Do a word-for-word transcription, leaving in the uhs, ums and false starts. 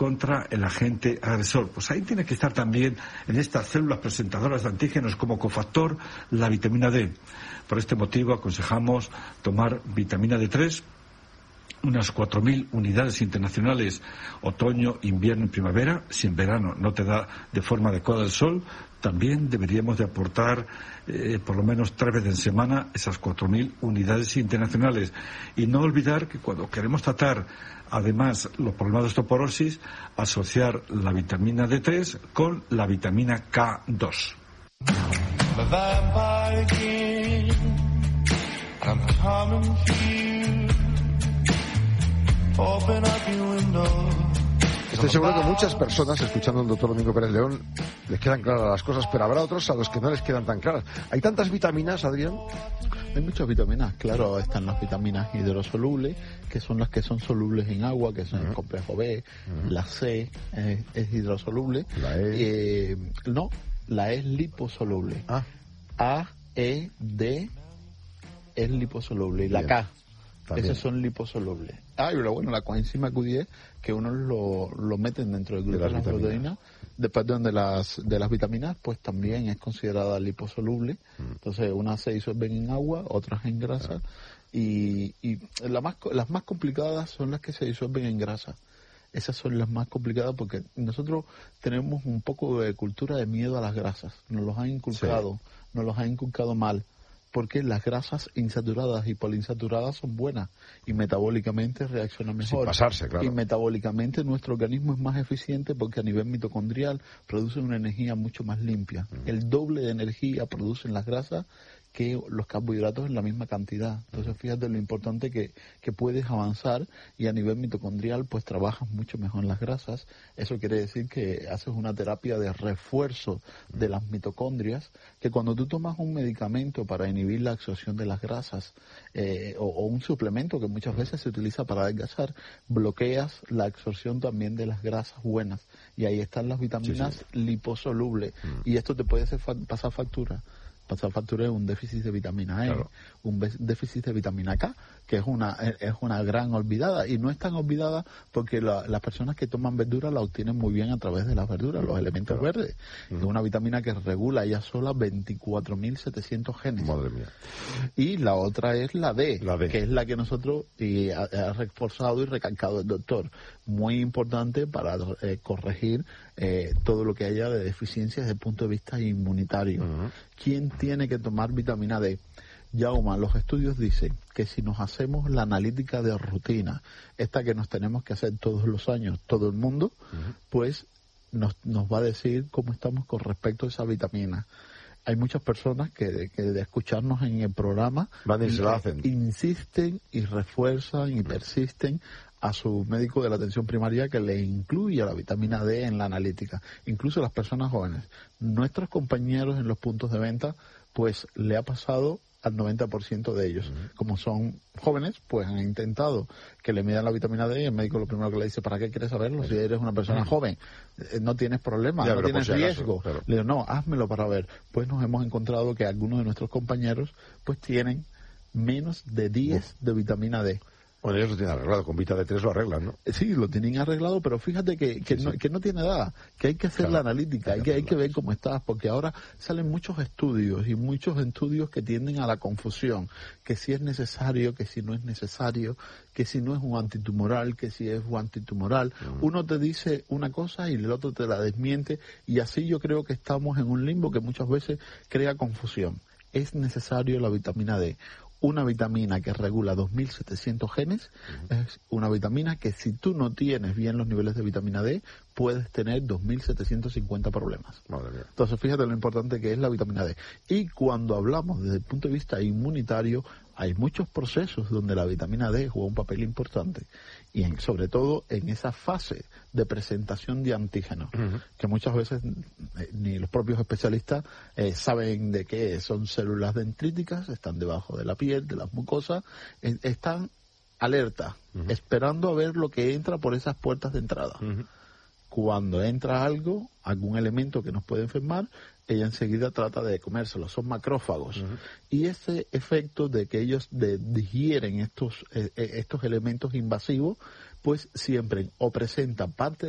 contra el agente agresor. Pues ahí tiene que estar también en estas células presentadoras de antígenos como cofactor la vitamina D. Por este motivo aconsejamos tomar vitamina D tres, unas cuatro mil unidades internacionales otoño, invierno y primavera. Si en verano no te da de forma adecuada el sol, también deberíamos de aportar eh, por lo menos tres veces en semana esas cuatro mil unidades internacionales. Y no olvidar que cuando queremos tratar además los problemas de osteoporosis, asociar la vitamina D tres con la vitamina K dos. Estoy seguro que muchas personas escuchando al doctor Domingo Pérez León les quedan claras las cosas, pero habrá otros a los que no les quedan tan claras. ¿Hay tantas vitaminas, Adrián? Hay muchas vitaminas, claro, están las vitaminas hidrosolubles, que son las que son solubles en agua, que son uh-huh. el complejo B, uh-huh. la C eh, es hidrosoluble. La E. Eh, no, la E es liposoluble. Ah. A, E, D es liposoluble. Y la Bien. K. También. Esas son liposolubles. Ah, pero bueno, la coenzima Q diez, que uno lo, lo meten dentro del grupo de, de las proteínas, de, perdón, de las, de las vitaminas, pues también es considerada liposoluble. Mm. Entonces, unas se disuelven en agua, otras en grasa, ah. y, y la más, las más complicadas son las que se disuelven en grasa. Esas son las más complicadas porque nosotros tenemos un poco de cultura de miedo a las grasas. Nos los han inculcado, sí. nos los han inculcado mal. Porque las grasas insaturadas y poliinsaturadas son buenas y metabólicamente reaccionan mejor. Sin pasarse, claro. Y metabólicamente nuestro organismo es más eficiente porque a nivel mitocondrial produce una energía mucho más limpia. Mm. El doble de energía producen las grasas que los carbohidratos en la misma cantidad. Entonces fíjate lo importante que, que puedes avanzar y a nivel mitocondrial pues trabajas mucho mejor en las grasas. Eso quiere decir que haces una terapia de refuerzo de las mitocondrias, que cuando tú tomas un medicamento para inhibir la absorción de las grasas eh, o, o un suplemento que muchas veces se utiliza para adelgazar, bloqueas la absorción también de las grasas buenas y ahí están las vitaminas sí, sí. liposolubles mm. y esto te puede hacer fa- pasar factura. Pasar factura es un déficit de vitamina E, claro. un be- déficit de vitamina K, que es una es una gran olvidada, y no es tan olvidada porque la, las personas que toman verduras la obtienen muy bien a través de las verduras, los elementos claro. verdes. Mm. Es una vitamina que regula ella sola veinticuatro mil setecientos genes. Madre mía. Y la otra es la D, la D. que es la que nosotros, y ha, ha reforzado y recalcado el doctor, muy importante para eh, corregir eh, todo lo que haya de deficiencias desde el punto de vista inmunitario. Uh-huh. ¿Quién tiene que tomar vitamina D? Yauma, los estudios dicen que si nos hacemos la analítica de rutina, esta que nos tenemos que hacer todos los años, todo el mundo, uh-huh. pues nos, nos va a decir cómo estamos con respecto a esa vitamina. Hay muchas personas que, que de escucharnos en el programa Van y se la hacen. insisten y refuerzan y persisten a su médico de la atención primaria que le incluya la vitamina D en la analítica, incluso las personas jóvenes. Nuestros compañeros en los puntos de venta, pues le ha pasado al noventa por ciento de ellos. Uh-huh. Como son jóvenes, pues han intentado que le midan la vitamina D y el médico lo primero que le dice, ¿para qué quieres saberlo? Si eres una persona uh-huh. joven, eh, no tienes problema, ya, no tienes si riesgo. Acaso, pero... Le digo, no, házmelo para ver. Pues nos hemos encontrado que algunos de nuestros compañeros pues tienen menos de diez uh-huh. de vitamina D. Bueno, ellos lo tienen arreglado, con Vita D tres lo arreglan, ¿no? Sí, lo tienen arreglado, pero fíjate que, que, sí, no, sí. que no tiene edad, que hay que hacer claro, la analítica, hay que, hay que ver cómo estás, porque ahora salen muchos estudios y muchos estudios que tienden a la confusión, que si es necesario, que si no es necesario, que si no es un antitumoral, que si es un antitumoral. Uh-huh. Uno te dice una cosa y el otro te la desmiente, y así yo creo que estamos en un limbo que muchas veces crea confusión. Es necesario la vitamina D. Una vitamina que regula dos mil setecientos genes uh-huh. es una vitamina que si tú no tienes bien los niveles de vitamina D, puedes tener dos mil setecientos cincuenta problemas. Madre mía. Entonces, fíjate lo importante que es la vitamina D. Y cuando hablamos desde el punto de vista inmunitario, hay muchos procesos donde la vitamina D juega un papel importante. Y en, sobre todo en esa fase de presentación de antígenos, uh-huh. que muchas veces eh, ni los propios especialistas eh, saben de qué son células dendríticas, están debajo de la piel, de las mucosas, eh, están alerta, uh-huh. esperando a ver lo que entra por esas puertas de entrada. Uh-huh. Cuando entra algo, algún elemento que nos puede enfermar, ella enseguida trata de comérselo, son macrófagos. Uh-huh. Y ese efecto de que ellos de, digieren estos, eh, estos elementos invasivos, pues siempre o presentan parte